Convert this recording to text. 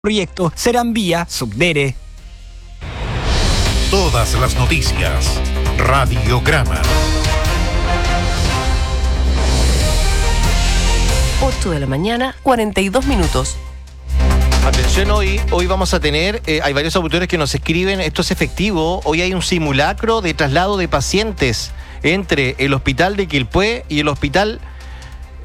proyectos serán vía Subdere. Todas las noticias. Radiograma. 8 de la mañana, 42 minutos. Atención, hoy vamos a tener, hay varios auditores que nos escriben, esto es efectivo, hoy hay un simulacro de traslado de pacientes entre el hospital de Quilpué y el hospital